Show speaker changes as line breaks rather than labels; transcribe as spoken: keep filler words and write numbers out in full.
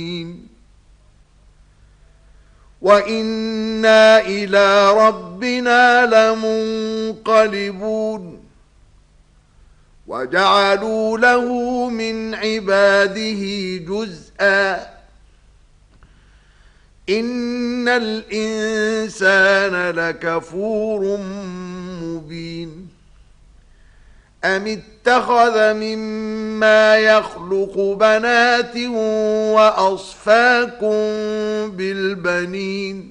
وَإِنَّا إِلَى رَبِّنَا لَمُنقَلِبُونَ وَجَعَلُوا لَهُ مِنْ عِبَادِهِ جُزءًا إِنَّ الْإِنسَانَ لَكَفُورٌ مُبِينٌ أَمِ اتَّخَذَ مِمَّا يَخْلُقُ بَنَاتٍ وَأَصْفَاكُمْ بِالْبَنِينَ